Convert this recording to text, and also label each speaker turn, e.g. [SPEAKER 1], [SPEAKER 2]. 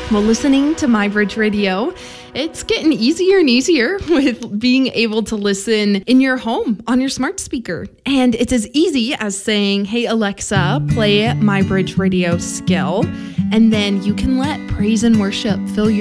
[SPEAKER 1] Well, listening to MyBridge Radio, it's getting easier and easier with being able to listen in your home on your smart speaker. And it's as easy as saying, hey, Alexa, play MyBridge Radio skill. And then you can let praise and worship fill your